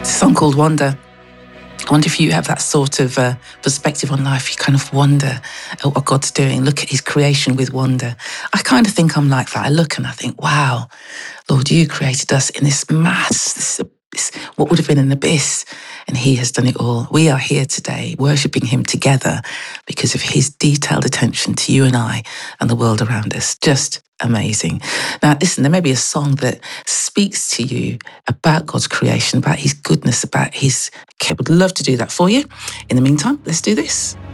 It's a song called Wonder. I wonder if you have that sort of perspective on life. You kind of wonder at what God's doing. Look at his creation with wonder. I kind of think I'm like that. I look and I think, wow, Lord, you created us in this mass, this what would have been an abyss, and he has done it all. We are here today worshipping him together because of his detailed attention to you and I and the world around us. Just amazing. Now, listen, there may be a song that speaks to you about God's creation, about his goodness, about his care. I would love to do that for you. In the meantime, let's do this.